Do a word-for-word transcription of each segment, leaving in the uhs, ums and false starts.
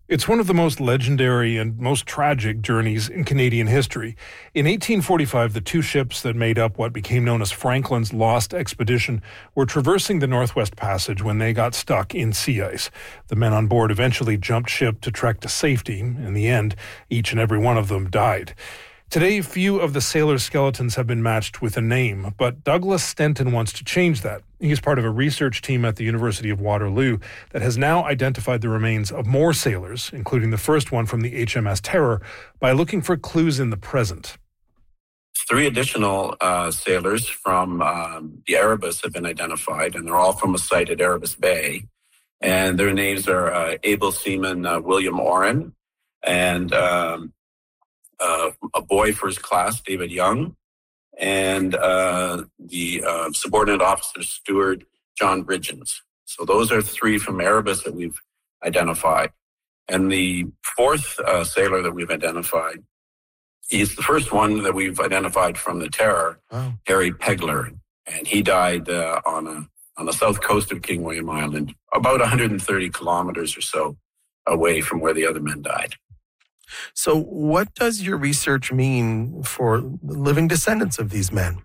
It's one of the most legendary and most tragic journeys in Canadian history. In eighteen forty-five, the two ships that made up what became known as Franklin's Lost Expedition were traversing the Northwest Passage when they got stuck in sea ice. The men on board eventually jumped ship to trek to safety. In the end, each and every one of them died. Today, few of the sailors' skeletons have been matched with a name, but Douglas Stenton wants to change that. He's part of a research team at the University of Waterloo that has now identified the remains of more sailors, including the first one from the H M S Terror, by looking for clues in the present. Three additional uh, sailors from um, the Erebus have been identified, and they're all from a site at Erebus Bay. And their names are uh, able seaman uh, William Oren and um, uh, a boy first class, David Young, and uh, the uh, subordinate officer steward, John Bridgens. So those are three from Erebus that we've identified. And the fourth uh, sailor that we've identified, he's the first one that we've identified from the Terror, wow. Harry Pegler. And he died uh, on a on the south coast of King William Island, about one hundred thirty kilometers or so away from where the other men died. So what does your research mean for living descendants of these men?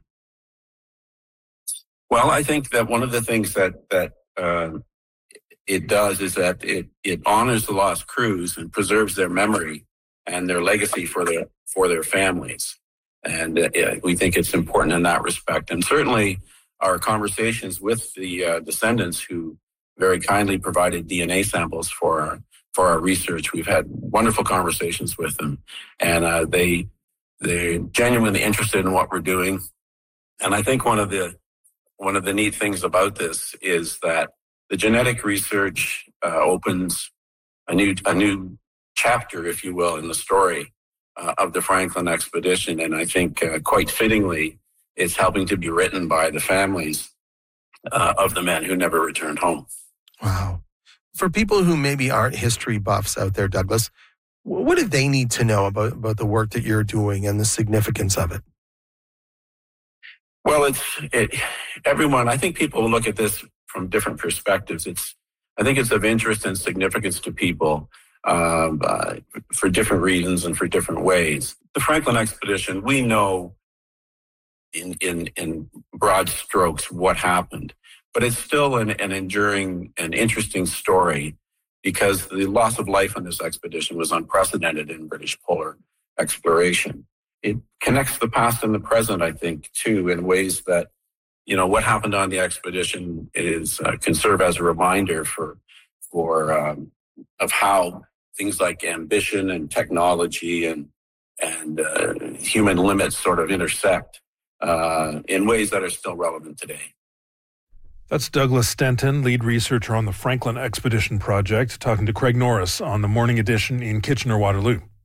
Well, I think that one of the things that that uh, it does is that it it honors the lost crews and preserves their memory and their legacy for their for their families, and uh, we think it's important in that respect. And certainly, our conversations with the uh, descendants who very kindly provided D N A samples for our for our research, we've had wonderful conversations with them, and uh, they they're genuinely interested in what we're doing. And I think one of the One of the neat things about this is that the genetic research uh, opens a new a new chapter, if you will, in the story uh, of the Franklin expedition. And I think uh, quite fittingly, it's helping to be written by the families uh, of the men who never returned home. Wow. For people who maybe aren't history buffs out there, Douglas, what do they need to know about, about the work that you're doing and the significance of it? Well, it's it, everyone. I think people look at this from different perspectives. It's I think it's of interest and significance to people um, uh, for different reasons and for different ways. The Franklin expedition, we know in in in broad strokes what happened, but it's still an, an enduring and interesting story because the loss of life on this expedition was unprecedented in British polar exploration. It connects the past and the present, I think, too, in ways that, you know, what happened on the expedition is uh, can serve as a reminder for for um, of how things like ambition and technology and and uh, human limits sort of intersect uh, in ways that are still relevant today. That's Douglas Stenton, lead researcher on the Franklin Expedition Project, talking to Craig Norris on the Morning Edition in Kitchener-Waterloo.